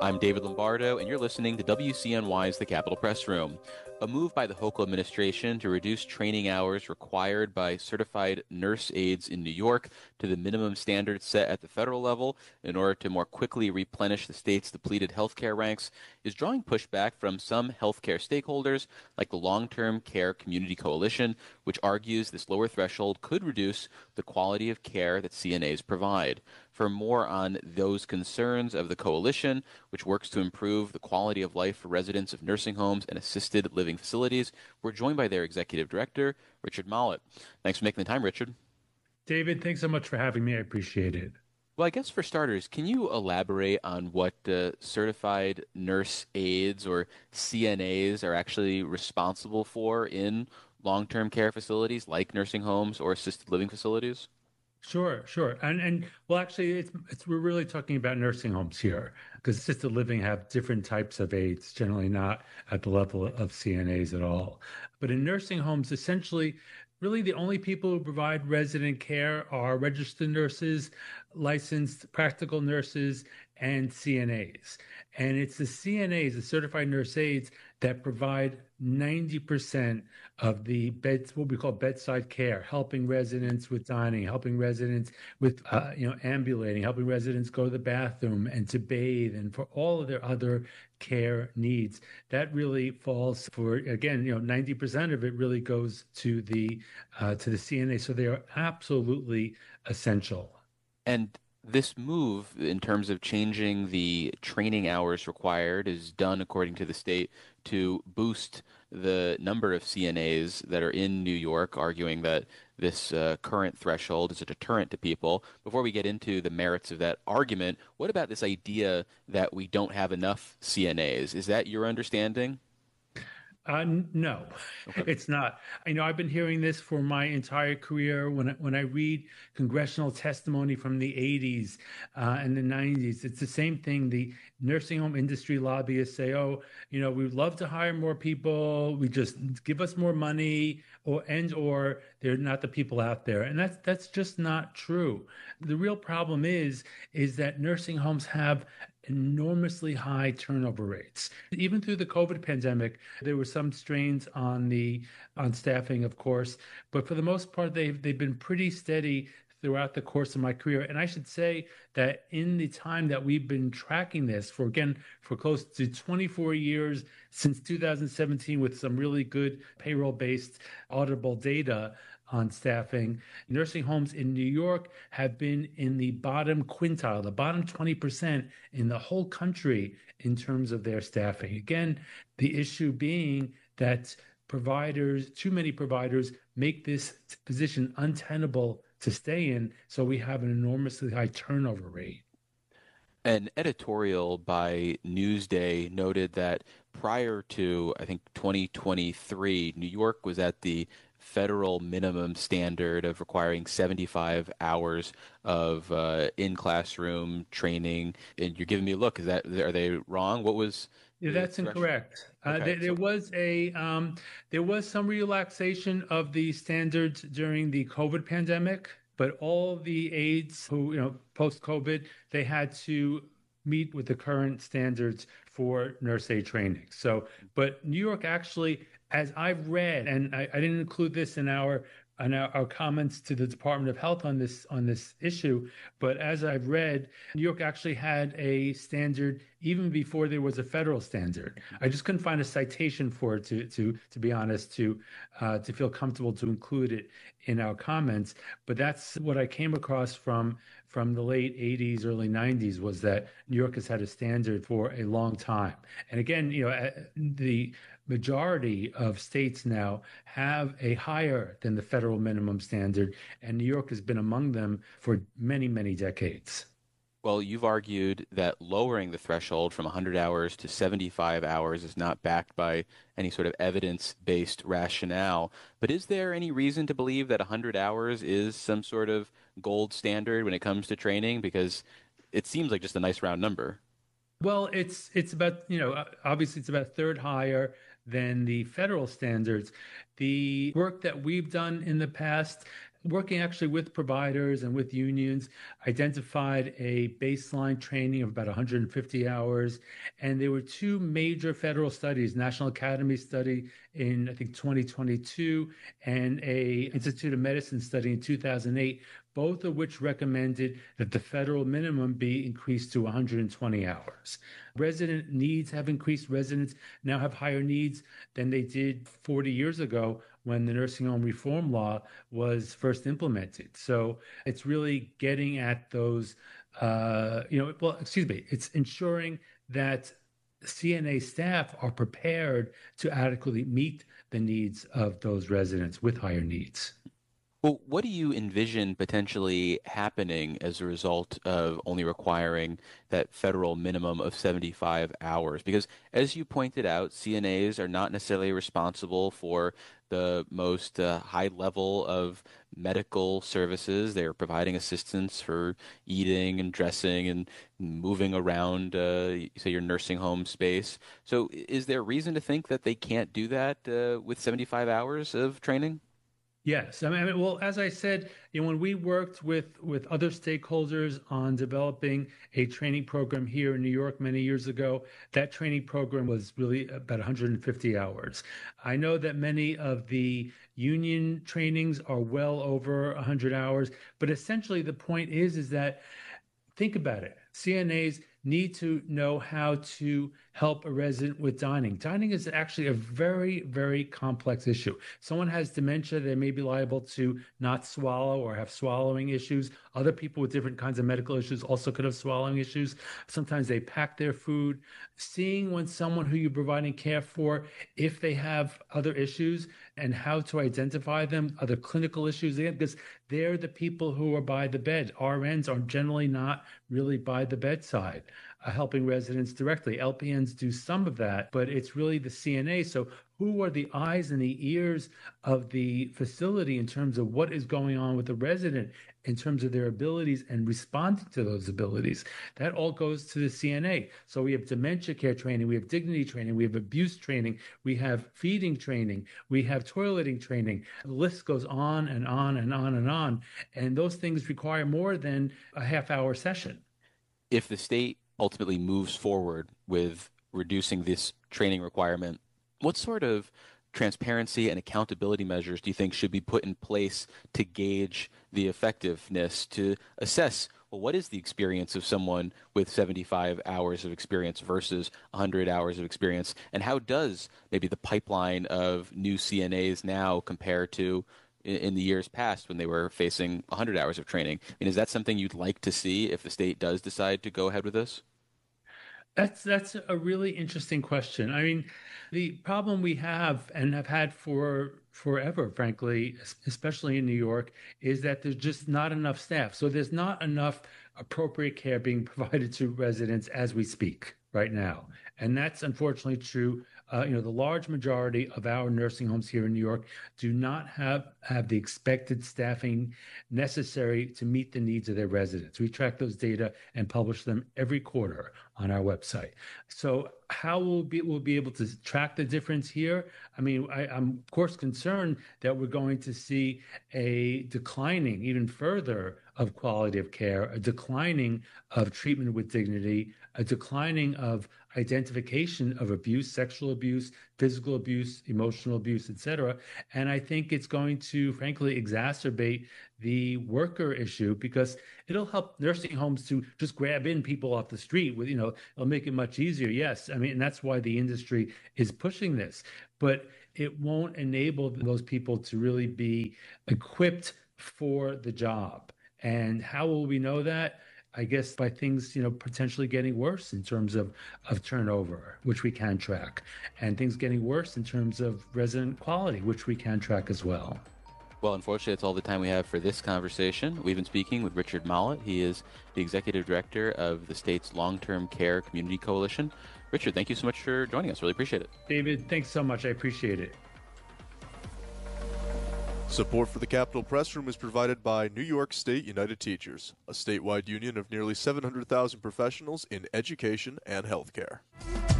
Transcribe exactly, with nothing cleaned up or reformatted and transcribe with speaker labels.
Speaker 1: I'm David Lombardo, and you're listening to W C N Y's The Capitol Press Room. A move by the Hochul administration to reduce training hours required by certified nurse aides in New York to the minimum standards set at the federal level in order to more quickly replenish the state's depleted healthcare ranks is drawing pushback from some healthcare stakeholders, like the Long-Term Care Community Coalition, which argues this lower threshold could reduce the quality of care that C N As provide. For more on those concerns of the coalition, which works to improve the quality of life for residents of nursing homes and assisted living facilities, we're joined by their executive director, Richard Mollett. Thanks for making the time, Richard.
Speaker 2: David, thanks so much for having me. I appreciate it.
Speaker 1: Well, I guess for starters, can you elaborate on what uh, certified nurse aides or C N As are actually responsible for in long-term care facilities like nursing homes or assisted living facilities?
Speaker 2: Sure, sure. And and well, actually, it's it's we're really talking about nursing homes here because assisted living have different types of aides, generally not at the level of C N As at all. But in nursing homes, essentially, really the only people who provide resident care are registered nurses, licensed practical nurses, and C N As. And it's the C N As, the certified nurse aides, that provide ninety percent of the beds, what we call bedside care, helping residents with dining, helping residents with, uh, you know, ambulating, helping residents go to the bathroom and to bathe and for all of their other care needs. That really falls for, again, you know, ninety percent of it really goes to the, uh, to the C N A. So they are absolutely essential.
Speaker 1: And this move, in terms of changing the training hours required, is done according to the state to boost the number of C N As that are in New York, arguing that this uh, current threshold is a deterrent to people. Before we get into the merits of that argument, what about this idea that we don't have enough C N As? Is that your understanding?
Speaker 2: Uh, n- no,
Speaker 1: Okay.
Speaker 2: it's not. I know I've been hearing this for my entire career. When I, when I read congressional testimony from the eighties uh, and the nineties, it's the same thing. The nursing home industry lobbyists say, "Oh, you know, we'd love to hire more people. We just give us more money, or and or they're not the people out there." And that's that's just not true. The real problem is is that nursing homes have enormously high turnover rates. Even through the COVID pandemic, there were some strains on the on staffing, of course, but for the most part, they've they've been pretty steady throughout the course of my career. And I should say that in the time that we've been tracking this for again for close to twenty-four years since two thousand seventeen, with some really good payroll-based auditable data on staffing, nursing homes in New York have been in the bottom quintile, the bottom twenty percent in the whole country in terms of their staffing. Again, the issue being that providers, too many providers, make this position untenable to stay in. So we have an enormously high turnover rate.
Speaker 1: An editorial by Newsday noted that prior to, I think, twenty twenty-three, New York was at the federal minimum standard of requiring seventy-five hours of uh, in-classroom training. And you're giving me a look. Is that, are they wrong? What was
Speaker 2: Yeah,
Speaker 1: the
Speaker 2: that's
Speaker 1: threshold?
Speaker 2: incorrect. Uh,
Speaker 1: Okay,
Speaker 2: there, there
Speaker 1: so
Speaker 2: was a um, there was some relaxation of the standards during the COVID pandemic, but all the aides who, you know, post-COVID, they had to meet with the current standards for nurse aid training. So, but New York actually, as I've read, and I, I didn't include this in our in our, our comments to the Department of Health on this on this issue, but as I've read, New York actually had a standard even before there was a federal standard. I just couldn't find a citation for it to to to be honest to uh, to feel comfortable to include it in our comments. But that's what I came across from from the late eighties, early nineties, was that New York has had a standard for a long time. And again, you know, uh, the majority of states now have a higher than the federal minimum standard, and New York has been among them for many, many decades.
Speaker 1: Well, you've argued that lowering the threshold from one hundred hours to seventy-five hours is not backed by any sort of evidence-based rationale. But is there any reason to believe that one hundred hours is some sort of gold standard when it comes to training? Because it seems like just a nice round number.
Speaker 2: Well, it's it's about, you know, uh, obviously it's about a third higher than the federal standards. The work that we've done in the past working actually with providers and with unions, identified a baseline training of about one hundred fifty hours. And there were two major federal studies, National Academy study in, I think, twenty twenty-two, and a Institute of Medicine study in two thousand eight, both of which recommended that the federal minimum be increased to one hundred twenty hours. Resident needs have increased. Residents now have higher needs than they did forty years ago when the nursing home reform law was first implemented. So it's really getting at those, uh, you know, well, excuse me, it's ensuring that C N A staff are prepared to adequately meet the needs of those residents with higher needs.
Speaker 1: Well, what do you envision potentially happening as a result of only requiring that federal minimum of seventy-five hours? Because as you pointed out, C N As are not necessarily responsible for the most uh, high level of medical services. They're providing assistance for eating and dressing and moving around, uh, say, your nursing home space. So is there reason to think that they can't do that uh, with seventy-five hours of training?
Speaker 2: Yes, I mean, well, as I said, you know, when we worked with with other stakeholders on developing a training program here in New York many years ago, that training program was really about one hundred fifty hours. I know that many of the union trainings are well over one hundred hours, but essentially the point is is that think about it. C N As need to know how to help a resident with dining. Dining is actually a very, very complex issue. Someone has dementia, they may be liable to not swallow or have swallowing issues. Other people with different kinds of medical issues also could have swallowing issues. Sometimes they pack their food. Seeing when someone who you're providing care for, if they have other issues and how to identify them, other clinical issues, because they're the people who are by the bed. R Ns are generally not really by the bedside. Uh, helping residents directly. L P Ns do some of that, but it's really the C N A. So who are the eyes and the ears of the facility in terms of what is going on with the resident, in terms of their abilities and responding to those abilities? That all goes to the C N A. So we have dementia care training, we have dignity training, we have abuse training, we have feeding training, we have toileting training. The list goes on and on and on and on. And those things require more than a half hour session.
Speaker 1: If the state ultimately moves forward with reducing this training requirement, what sort of transparency and accountability measures do you think should be put in place to gauge the effectiveness, to assess, well, what is the experience of someone with seventy-five hours of experience versus one hundred hours of experience? And how does maybe the pipeline of new C N As now compare to in the years past when they were facing one hundred hours of training? I mean, is that something you'd like to see if the state does decide to go ahead with this?
Speaker 2: That's that's a really interesting question. I mean, the problem we have and have had for forever, frankly, es- especially in New York, is that there's just not enough staff. So there's not enough appropriate care being provided to residents as we speak right now. And that's unfortunately true. Uh, you know, the large majority of our nursing homes here in New York do not have, have the expected staffing necessary to meet the needs of their residents. We track those data and publish them every quarter on our website. So how will be we'll be able to track the difference here? I mean, I, I'm of course concerned that we're going to see a declining even further of quality of care, a declining of treatment with dignity, a declining of identification of abuse, sexual abuse, physical abuse, emotional abuse, et cetera. And I think it's going to, frankly, exacerbate the worker issue because it'll help nursing homes to just grab in people off the street with, you know, it'll make it much easier. Yes. I mean, and that's why the industry is pushing this, but it won't enable those people to really be equipped for the job. And how will we know that? I guess by things, you know, potentially getting worse in terms of, of turnover, which we can track, and things getting worse in terms of resident quality, which we can track as well.
Speaker 1: Well, unfortunately, that's all the time we have for this conversation. We've been speaking with Richard Mollett. He is the executive director of the state's Long-Term Care Community Coalition. Richard, thank you so much for joining us. Really appreciate it.
Speaker 2: David, thanks so much. I appreciate it.
Speaker 3: Support for the Capitol Press Room is provided by New York State United Teachers, a statewide union of nearly seven hundred thousand professionals in education and healthcare.